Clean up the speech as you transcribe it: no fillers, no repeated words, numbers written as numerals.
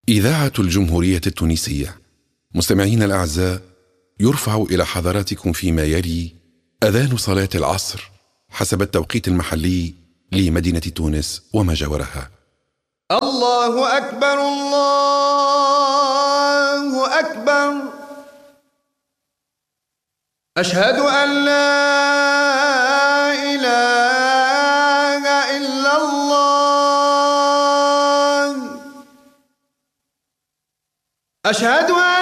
إذاعة الجمهورية التونسية. مستمعين الأعزاء، يرفع إلى حضراتكم فيما يلي أذان صلاة العصر حسب التوقيت المحلي لمدينة تونس وما جاورها. الله أكبر الله أكبر، أشهد أن لا إله إلا الله، أشهد أن